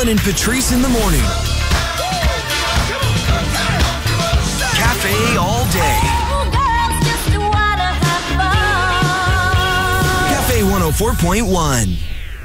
Colin and Patrice in the morning. Cafe all day. Cafe 104.1.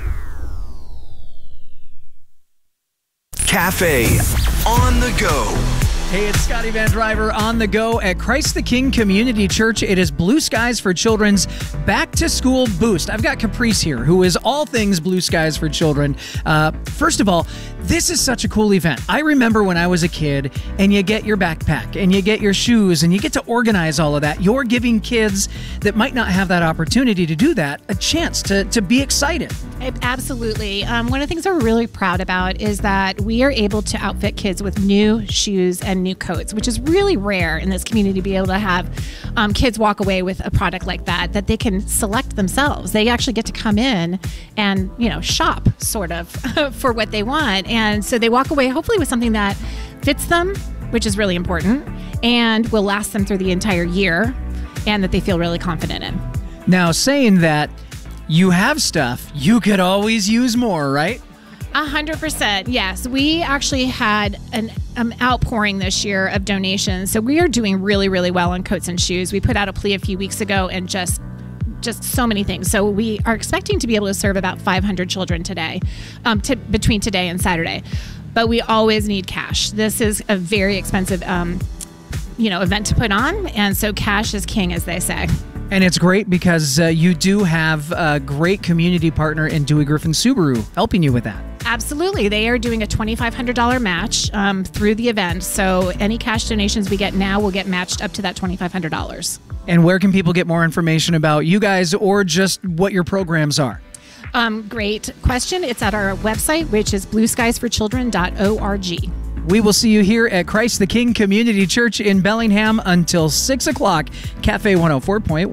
Cafe on the go. Hey, it's Scotty Van Driver on the go at Christ the King Community Church. It is Blue Skies for Children's Back to School Boost. I've got Caprice here, who is all things Blue Skies for Children. First of all, this is such a cool event. I remember when I was a kid and you get your backpack and you get your shoes and you get to organize all of that. You're giving kids that might not have that opportunity to do that a chance to be excited. Absolutely. One of the things that we're really proud about is that we are able to outfit kids with new shoes and new coats, which is really rare in this community to be able to have kids walk away with a product like that they can select themselves. They actually get to come in and, shop sort of for what they want. And so they walk away hopefully with something that fits them, which is really important, and will last them through the entire year and that they feel really confident in. Now, saying that, you have stuff, you could always use more, right? 100%. Yes. We actually had an outpouring this year of donations. So we are doing really, really well on coats and shoes. We put out a plea a few weeks ago and just so many things. So we are expecting to be able to serve about 500 children today, between today and Saturday. But we always need cash. This is a very expensive, event to put on. And so cash is king, as they say. And it's great because you do have a great community partner in Dewey Griffin Subaru helping you with that. Absolutely. They are doing a $2,500 match through the event. So any cash donations we get now will get matched up to that $2,500. And where can people get more information about you guys or just what your programs are? Great question. It's at our website, which is blueskiesforchildren.org. We will see you here at Christ the King Community Church in Bellingham until 6 o'clock, Cafe 104.1.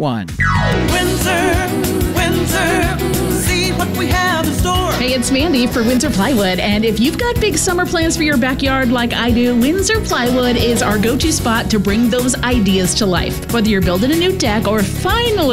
Windsor, see what we have in store. Hey, it's Mandy for Windsor Plywood, and if you've got big summer plans for your backyard like I do, Windsor Plywood is our go-to spot to bring those ideas to life. Whether you're building a new deck or finally